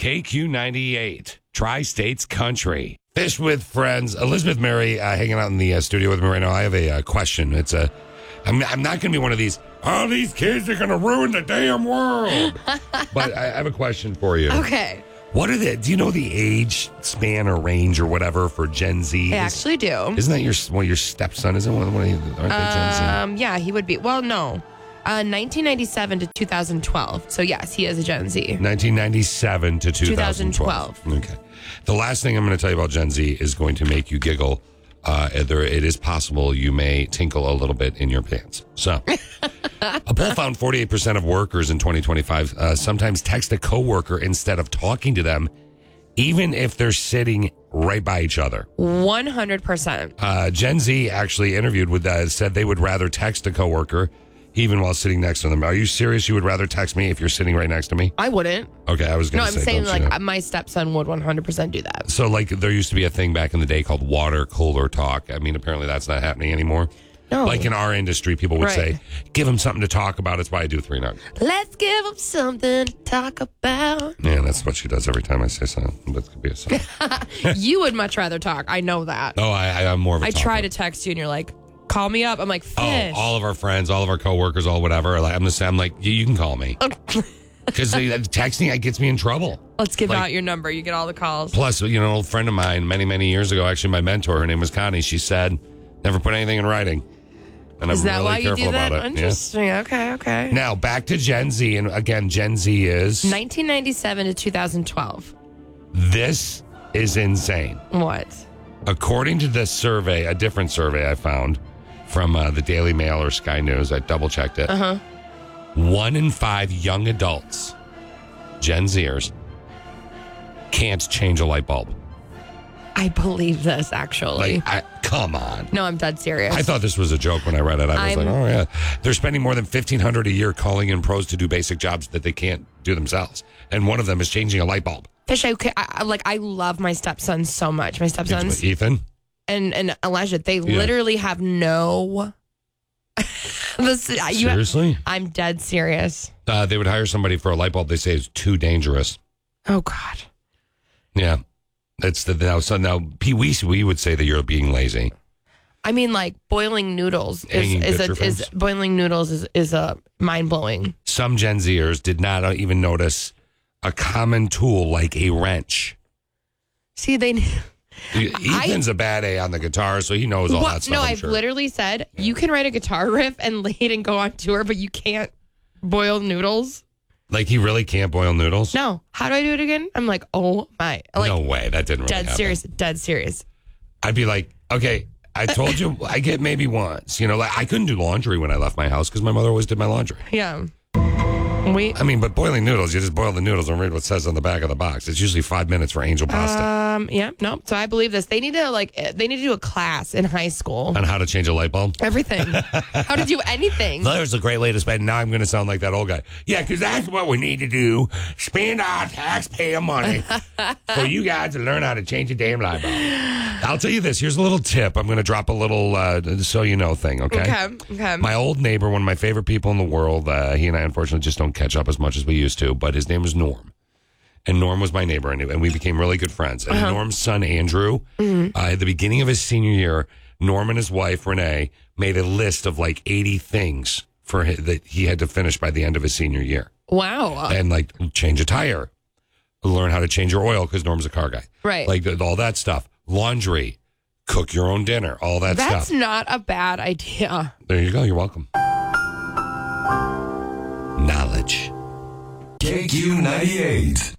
KQ98, Tri-States Country. Fish with Friends. Elizabeth Mary hanging out in the studio with me right now. I have a question. I'm not going to be one of these, all these kids are going to ruin the damn world. But I have a question for you. Okay. Do you know the age span or range or whatever for Gen Z? I actually do. Isn't that your stepson? Isn't one of aren't they Gen Z? Yeah, he would be. Well, no. 1997 to 2012. So, yes, he is a Gen Z. 1997 to 2012. Okay. The last thing I'm going to tell you about Gen Z is going to make you giggle. It is possible you may tinkle a little bit in your pants. So, a poll found 48% of workers in 2025 sometimes text a coworker instead of talking to them, even if they're sitting right by each other. 100%. Gen Z actually interviewed with said they would rather text a coworker even while sitting next to them. Are you serious? You would rather text me if you're sitting right next to me? I wouldn't. Okay, I was going to say. No, I'm saying like my stepson would 100% do that. So like there used to be a thing back in the day called water cooler talk. I mean, apparently that's not happening anymore. No. Like in our industry, people would say, give him something to talk about. That's why I do 3 nugs. Let's give him something to talk about. Yeah, that's what she does every time I say something. That could be a song. You would much rather talk. I know that. Oh, I'm more of a talker. try to text you and you're like, call me up. I'm like, Fish. Oh, all of our friends, all of our coworkers, all whatever. Like, I'm the same. I'm like, you can call me. Because texting gets me in trouble. Let's give out your number. You get all the calls. Plus, an old friend of mine many, many years ago, actually my mentor, her name was Connie. She said, never put anything in writing. And Is I'm that really why you careful do that? about it. Interesting. Yeah. Okay. Now, back to Gen Z. And again, Gen Z is... 1997 to 2012. This is insane. What? According to this survey, a different survey I found from the Daily Mail or Sky News, I double-checked it. 1 in 5 young adults, Gen Zers, can't change a light bulb. I believe this, actually. Come on. No, I'm dead serious. I thought this was a joke when I read it. I was like, oh, yeah. They're spending more than $1,500 a year calling in pros to do basic jobs that they can't do themselves. And one of them is changing a light bulb. Fish, I love my stepson so much. My stepsons. Ethan? And Elijah, they literally have no... Seriously? I'm dead serious. They would hire somebody for a light bulb they say is too dangerous. Oh, God. Yeah. Now, we would say that you're being lazy. I mean, like boiling noodles is mind blowing. Some Gen Zers did not even notice a common tool like a wrench. See, Ethan's a bad A on the guitar, so he knows all that stuff. No, I've literally said you can write a guitar riff and lay it and go on tour, but you can't boil noodles. Like, he really can't boil noodles? No. How do I do it again? I'm like, oh my. Like, no way. That didn't really happen. Dead serious. I'd be like, okay, I told you I get maybe once. I couldn't do laundry when I left my house because my mother always did my laundry. Yeah. But boiling noodles, you just boil the noodles and read what it says on the back of the box. It's usually 5 minutes for angel pasta. Yeah, no. So I believe this. They need to do a class in high school on how to change a light bulb. Everything. How to do anything. There's a great way to spend. Now I'm going to sound like that old guy. Yeah, because that's what we need to do. Spend our taxpayer money for you guys to learn how to change a damn light bulb. I'll tell you this. Here's a little tip. I'm going to drop a little so you know thing, okay? Okay. My old neighbor, one of my favorite people in the world, he and I unfortunately just don't catch up as much as we used to, but his name was Norm. And Norm was my neighbor, and we became really good friends. And Norm's son, Andrew, at the beginning of his senior year, Norm and his wife, Renee, made a list of like 80 things that he had to finish by the end of his senior year. Wow. And like change a tire, learn how to change your oil because Norm's a car guy. Right. Like all that stuff. Laundry, cook your own dinner, all that stuff. That's not a bad idea. There you go. You're welcome. Knowledge. KQ98.